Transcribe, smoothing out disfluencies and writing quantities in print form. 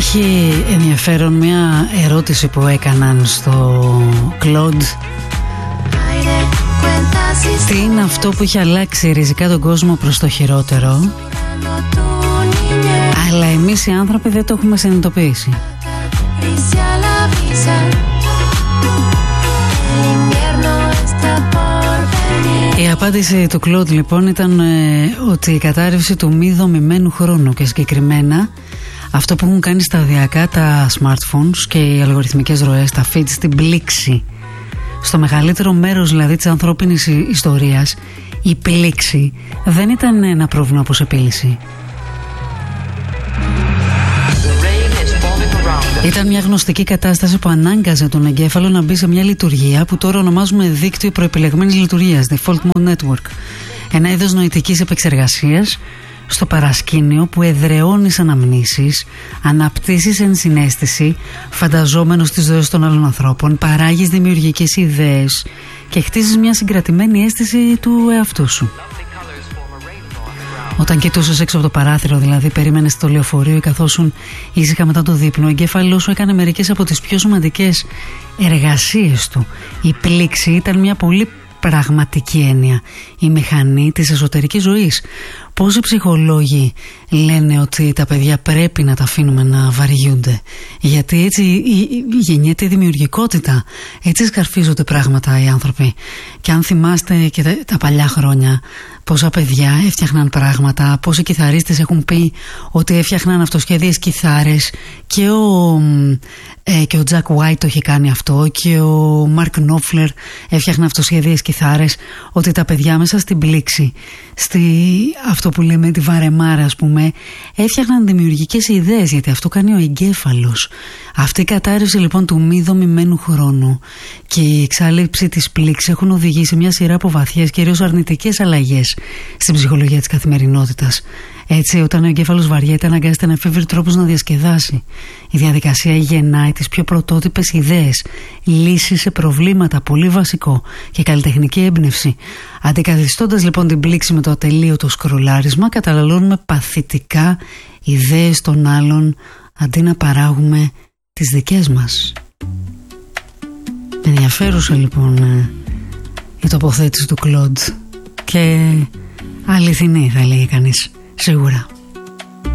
Έχει ενδιαφέρον μια ερώτηση που έκαναν στο Claude. Τι είναι αυτό που έχει αλλάξει ριζικά τον κόσμο προς το χειρότερο, αλλά εμείς οι άνθρωποι δεν το έχουμε συνειδητοποιήσει. Η απάντηση του Claude λοιπόν ήταν ότι η κατάρρευση του μη δομημένου χρόνου, και συγκεκριμένα αυτό που έχουν κάνει σταδιακά τα smartphones και οι αλγοριθμικές ροές, τα feeds, την πλήξη. Στο μεγαλύτερο μέρος δηλαδή της ανθρώπινης ιστορίας, η πλήξη δεν ήταν ένα πρόβλημα προς επίλυση. Ήταν μια γνωστική κατάσταση που ανάγκαζε τον εγκέφαλο να μπει σε μια λειτουργία που τώρα ονομάζουμε δίκτυο προεπιλεγμένης λειτουργίας, Default Mode Network. Ένα είδος νοητικής επεξεργασίας στο παρασκήνιο που εδραιώνει αναμνήσεις, αναπτύσσεις ενσυναίσθηση, φανταζόμενος τις ζωές των άλλων ανθρώπων, παράγεις δημιουργικές ιδέες και χτίζεις μια συγκρατημένη αίσθηση του εαυτού σου. Όταν κοιτούσες έξω από το παράθυρο, δηλαδή περίμενες το λεωφορείο ή καθόσουν ήσυχα μετά το δείπνο, ο εγκέφαλός σου έκανε μερικές από τις πιο σημαντικές εργασίες του. Η πλήξη ήταν μια πολύ πραγματική έννοια, η μηχανή της εσωτερικής ζωής. Πόσοι ψυχολόγοι λένε ότι τα παιδιά πρέπει να τα αφήνουμε να βαριούνται, γιατί έτσι γεννιέται η δημιουργικότητα, έτσι σκαρφίζονται πράγματα οι άνθρωποι. Και αν θυμάστε και τα παλιά χρόνια, πόσα παιδιά έφτιαχναν πράγματα, πόσοι κιθαρίστες έχουν πει ότι έφτιαχναν αυτοσχέδιες κιθάρες, και ο Jack White το είχε κάνει αυτό, και ο Mark Knopfler έφτιαχναν αυτοσχέδιες κιθάρες, ότι τα παιδιά μέσα στην πλήξη, αυτό που λέμε τη βαρεμάρα ας πούμε, έφτιαχναν δημιουργικές ιδέες, γιατί αυτό κάνει ο εγκέφαλος. Αυτή η κατάρρευση λοιπόν του μη δομημένου χρόνου και η εξάλληψη της πλήξης έχουν οδηγήσει μια σειρά από βαθιές, κυρίως αρνητικές αλλαγές στην ψυχολογία της καθημερινότητας. Έτσι, όταν ο εγκέφαλος βαριέται, αναγκάζεται να εφεύρει τρόπους να διασκεδάσει. Η διαδικασία γεννάει τις πιο πρωτότυπες ιδέες, λύσεις σε προβλήματα, πολύ βασικό, και καλλιτεχνική έμπνευση. Αντικαθιστώντας λοιπόν την πλήξη με το ατελείωτο σκρολάρισμα, καταναλώνουμε παθητικά ιδέες των άλλων αντί να παράγουμε τις δικές μας. Ενδιαφέρουσα λοιπόν η τοποθέτηση του Claude και αληθινή, θα λέει κανείς, σίγουρα.